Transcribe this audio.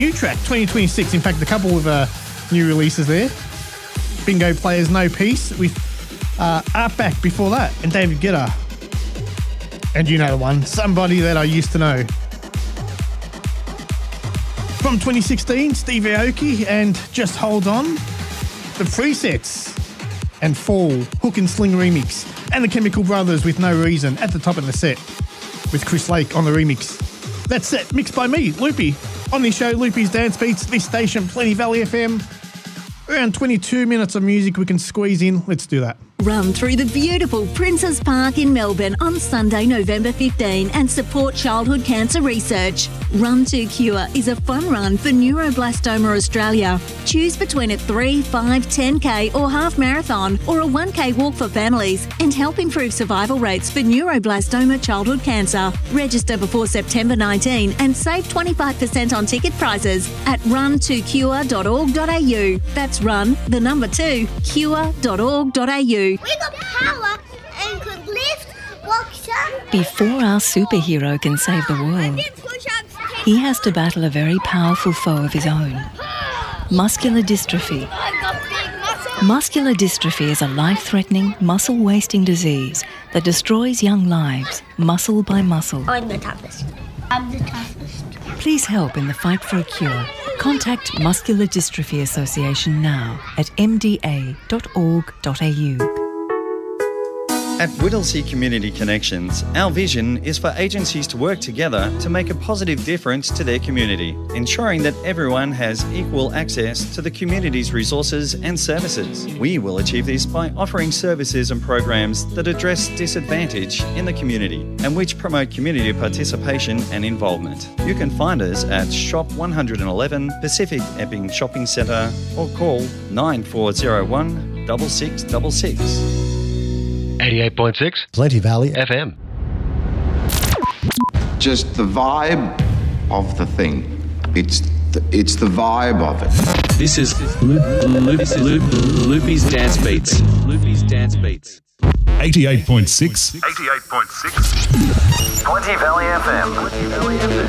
New track, 2026. In fact, a couple of new releases there. Bingo Players, No Peace with Artback before that, and David Guetta. And you know the one, Somebody That I Used to Know. From 2016, Steve Aoki and Just Hold On. The Presets and Fall, Hook and Sling remix. And the Chemical Brothers with No Reason at the top of the set with Chris Lake on the remix. That set mixed by me, Loopy. On this show, Loopy's Dance Beats, this station, Plenty Valley FM. Around 22 minutes of music we can squeeze in. Let's do that. Run through the beautiful Princes Park in Melbourne on Sunday, November 15 and support childhood cancer research. Run to Cure is a fun run for Neuroblastoma Australia. Choose between a 3, 5, 10k or half marathon or a 1k walk for families and help improve survival rates for neuroblastoma childhood cancer. Register before September 19 and save 25% on ticket prices at run2cure.org.au. That's run, the number 2, cure.org.au. We got power and could lift, walk, jump. Before our superhero can save the world, he has to battle a very powerful foe of his own. Muscular dystrophy. Muscular dystrophy is a life-threatening, muscle-wasting disease that destroys young lives, muscle by muscle. I'm the toughest. I'm the toughest. Please help in the fight for a cure. Contact Muscular Dystrophy Association now at mda.org.au. At Whittlesea Community Connections, our vision is for agencies to work together to make a positive difference to their community, ensuring that everyone has equal access to the community's resources and services. We will achieve this by offering services and programs that address disadvantage in the community and which promote community participation and involvement. You can find us at Shop 111 Pacific Epping Shopping Centre or call 9401 6666. 88.6 Plenty Valley FM. Just the vibe of the thing. It's the vibe of it. This is Loopy's Dance Beats. Loopy's Dance Beats. 88.6. 88.6. Plenty Valley FM.